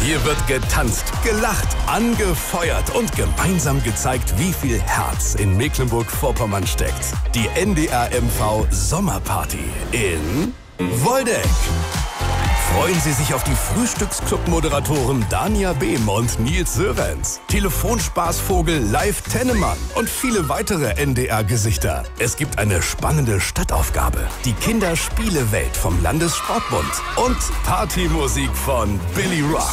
Hier wird getanzt, gelacht, angefeuert und gemeinsam gezeigt, wie viel Herz in Mecklenburg-Vorpommern steckt. Die NDR MV Sommerparty in Woldeck. Freuen Sie sich auf die Frühstücksclub-Moderatoren Dania Behm und Nils Sörenz, Telefonspaßvogel Live Tennemann und viele weitere NDR-Gesichter. Es gibt eine spannende Stadtaufgabe, die Kinderspielewelt vom Landessportbund und Partymusik von Billy Rock.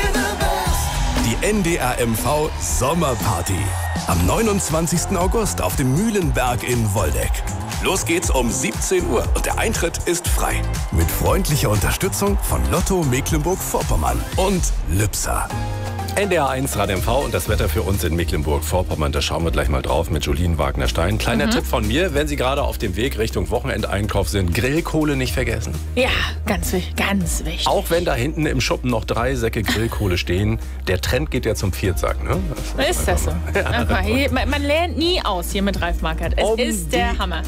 Die NDR MV Sommerparty am 29. August auf dem Mühlenberg in Woldeck. Los geht's um 17 Uhr und der Eintritt ist frei. Mit freundlicher Unterstützung von Lotto Mecklenburg-Vorpommern und Lübser. NDR 1 Rad MV und das Wetter für uns in Mecklenburg-Vorpommern, da schauen wir gleich mal drauf mit Jolien Wagner-Stein. Kleiner Tipp von mir, wenn Sie gerade auf dem Weg Richtung Wochenendeinkauf sind, Grillkohle nicht vergessen. Ja, ganz wichtig. Auch wenn da hinten im Schuppen noch 3 Säcke Grillkohle stehen, der Trend geht ja zum Viertsack, ne? Ist das so? Ja. Man lernt nie aus hier mit Ralf Markert. Es ist der Hammer.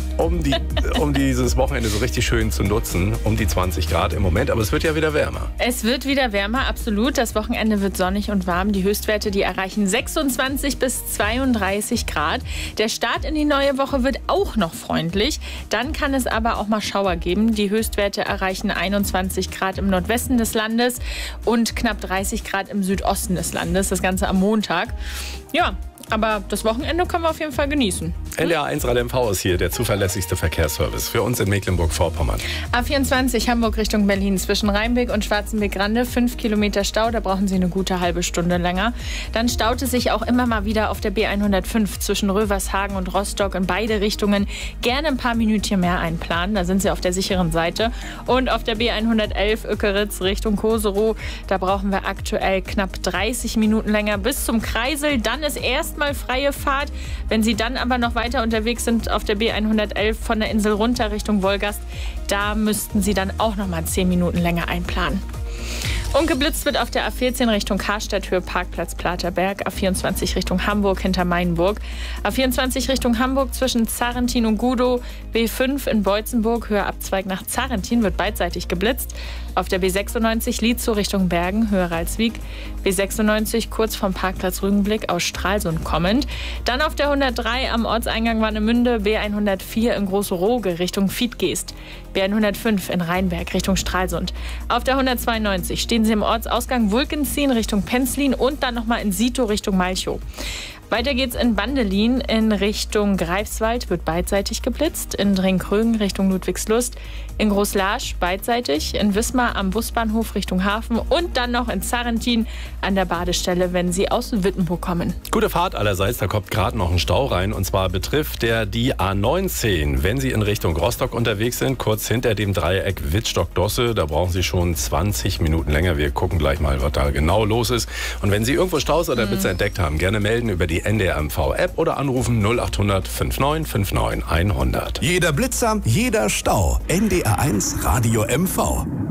Um dieses Wochenende so richtig schön zu nutzen, um die 20 Grad im Moment, aber es wird ja wieder wärmer. Es wird wieder wärmer, absolut. Das Wochenende wird sonnig und warm. Die Höchstwerte, die erreichen 26 bis 32 Grad. Der Start in die neue Woche wird auch noch freundlich. Dann kann es aber auch mal Schauer geben. Die Höchstwerte erreichen 21 Grad im Nordwesten des Landes und knapp 30 Grad im Südosten des Landes. Das Ganze am Montag. Ja, aber das Wochenende können wir auf jeden Fall genießen. NDR 1 Rad MV ist hier der zuverlässigste Verkehrsservice für uns in Mecklenburg-Vorpommern. A24 Hamburg Richtung Berlin zwischen Rheinbeck und Schwarzenbeck-Grande 5 Kilometer Stau, da brauchen Sie eine gute halbe Stunde länger. Dann staut es sich auch immer mal wieder auf der B105 zwischen Rövershagen und Rostock in beide Richtungen. Gerne ein paar Minütchen mehr einplanen, da sind Sie auf der sicheren Seite. Und auf der B111 Ökeritz Richtung Koserow, da brauchen wir aktuell knapp 30 Minuten länger bis zum Kreisel. Dann ist erstmal freie Fahrt. Wenn Sie dann aber noch weiter unterwegs sind auf der B111 von der Insel runter Richtung Wolgast, da müssten Sie dann auch noch mal 10 Minuten länger einplanen. Und geblitzt wird auf der A14 Richtung Karstadt, Höhe Parkplatz Platerberg, A24 Richtung Hamburg hinter Mainburg, A24 Richtung Hamburg zwischen Zarrentin und Gudow, B5 in Beutzenburg, Höhe Abzweig nach Zarrentin wird beidseitig geblitzt, auf der B96 Lietzow Richtung Bergen, Höhe Ralswiek, B96 kurz vom Parkplatz Rügenblick aus Stralsund kommend, dann auf der 103 am Ortseingang Warnemünde, B104 in Große-Roge Richtung Fiedgeest, B105 in Rheinberg Richtung Stralsund, auf der 192 stehen Sie im Ortsausgang Wulkenzien Richtung Penzlin und dann nochmal in Sito Richtung Malchow. Weiter geht's in Bandelin in Richtung Greifswald, wird beidseitig geblitzt, in Dringkrögen Richtung Ludwigslust, in Großlarsch beidseitig, in Wismar am Busbahnhof Richtung Hafen und dann noch in Zarrentin an der Badestelle, wenn Sie aus Wittenburg kommen. Gute Fahrt allerseits, da kommt gerade noch ein Stau rein und zwar betrifft der die A19. Wenn Sie in Richtung Rostock unterwegs sind, kurz hinter dem Dreieck Wittstock-Dosse, da brauchen Sie schon 20 Minuten länger. Wir gucken gleich mal, was da genau los ist. Und wenn Sie irgendwo Staus oder Blitzer entdeckt haben, gerne melden über die NDR MV App oder anrufen 0800 59 59 100. Jeder Blitzer, jeder Stau. NDR 1 Radio MV.